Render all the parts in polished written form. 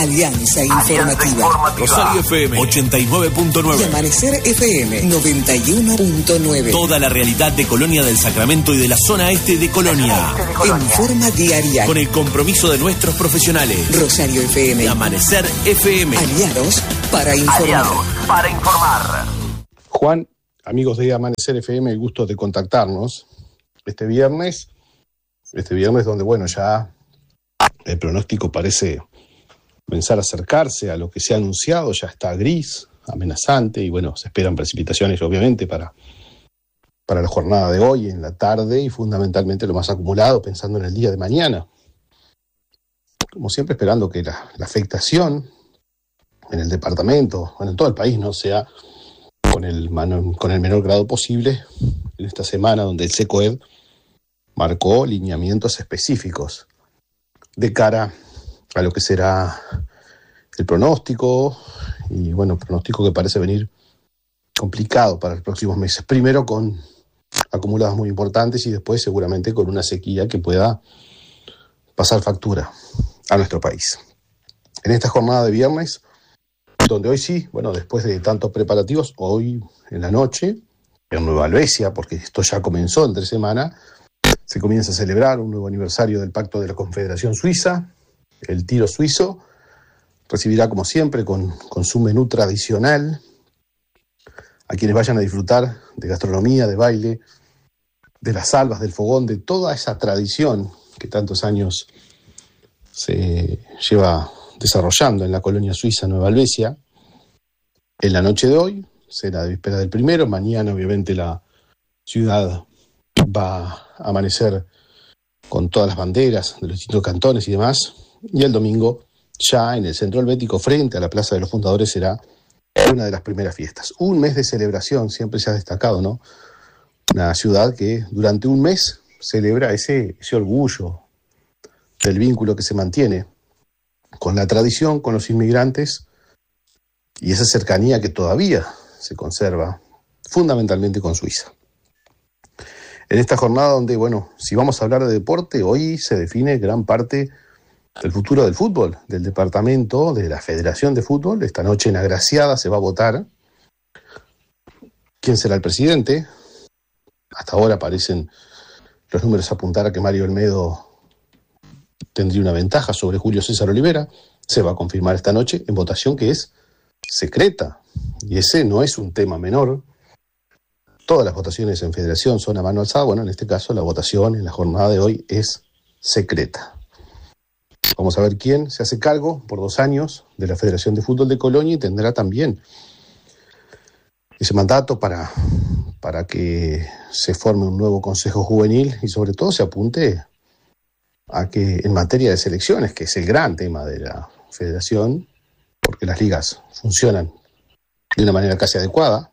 Alianza Informativa. Rosario FM 89.9. Y Amanecer FM 91.9. Toda la realidad de Colonia del Sacramento y de la zona este de Colonia. En forma diaria. Con el compromiso de nuestros profesionales. Rosario FM. Y Amanecer FM. Aliados para informar. Juan, amigos de Amanecer FM, el gusto de contactarnos este viernes donde, bueno, ya el pronóstico parece comenzar a acercarse a lo que se ha anunciado, ya está gris, amenazante, y bueno, se esperan precipitaciones obviamente para la jornada de hoy, en la tarde, y fundamentalmente lo más acumulado, pensando en el día de mañana. Como siempre, esperando que la afectación en el departamento, bueno, en todo el país, no sea con el menor grado posible en esta semana donde el SECOED marcó lineamientos específicos de cara a lo que será el pronóstico, y bueno, pronóstico que parece venir complicado para los próximos meses. Primero con acumulados muy importantes y después seguramente con una sequía que pueda pasar factura a nuestro país. En esta jornada de viernes, donde hoy sí, bueno, después de tantos preparativos, hoy en la noche, en Nueva Helvecia, porque esto ya comenzó entre semana, se comienza a celebrar un nuevo aniversario del Pacto de la Confederación Suiza. El tiro suizo recibirá, como siempre, con su menú tradicional a quienes vayan a disfrutar de gastronomía, de baile, de las albas, del fogón, de toda esa tradición que tantos años se lleva desarrollando en la colonia suiza Nueva Helvecia. En la noche de hoy será de víspera del primero. Mañana, obviamente, la ciudad va a amanecer con todas las banderas de los distintos cantones y demás. Y el domingo, ya en el centro helvético, frente a la Plaza de los Fundadores, será una de las primeras fiestas. Un mes de celebración, siempre se ha destacado, ¿no? Una ciudad que durante un mes celebra ese orgullo del vínculo que se mantiene con la tradición, con los inmigrantes, y esa cercanía que todavía se conserva fundamentalmente con Suiza. En esta jornada donde, bueno, si vamos a hablar de deporte, hoy se define gran parte del futuro del fútbol, del departamento, de la Federación de Fútbol. Esta noche en Agraciada se va a votar quién será el presidente. Hasta ahora parecen los números apuntar a que Mario Olmedo tendría una ventaja sobre Julio César Olivera. Se va a confirmar esta noche en votación que es secreta, y ese no es un tema menor. Todas las votaciones en federación son a mano alzada. Bueno, en este caso la votación en la jornada de hoy es secreta. Vamos a ver quién se hace cargo por 2 años de la Federación de Fútbol de Colonia, y tendrá también ese mandato para que se forme un nuevo consejo juvenil y sobre todo se apunte a que en materia de selecciones, que es el gran tema de la federación, porque las ligas funcionan de una manera casi adecuada,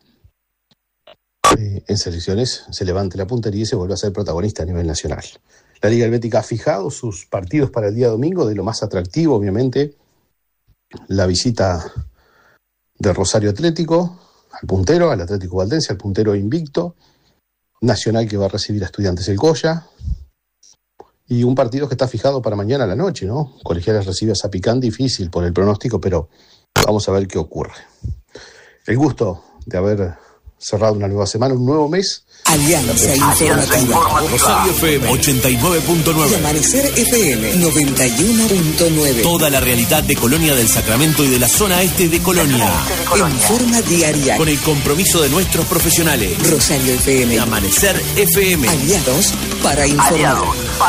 en selecciones se levante la puntería y se vuelve a ser protagonista a nivel nacional. La Liga Helvética ha fijado sus partidos para el día domingo. De lo más atractivo, obviamente, la visita de Rosario Atlético al puntero, al Atlético Valdense, al puntero invicto. Nacional, que va a recibir a Estudiantes del Goya. Y un partido que está fijado para mañana a la noche, ¿no? Colegiales recibe a Zapicán, difícil por el pronóstico, pero vamos a ver qué ocurre. El gusto de haber cerrado una nueva semana, un nuevo mes. Alianza Informativa. Rosario FM 89.9. Y Amanecer FM 91.9. Toda la realidad de Colonia del Sacramento y de la zona este de Colonia. En forma diaria. Con el compromiso de nuestros profesionales. Rosario FM. Y Amanecer FM. Aliados para informar.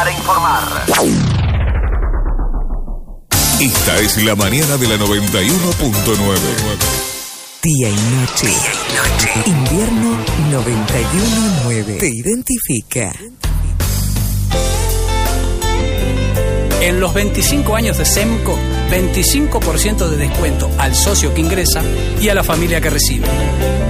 Esta es la mañana de la 91.9. Día y noche. Invierno 91.9. Te identifica. En los 25 años de SEMCO, 25% de descuento al socio que ingresa y a la familia que recibe.